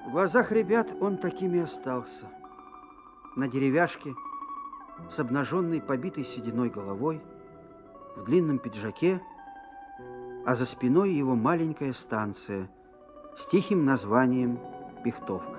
В глазах ребят он таким и остался. На деревяшке, с обнаженной, побитой сединой головой, в длинном пиджаке, а за спиной его маленькая станция с тихим названием «Пихтовка».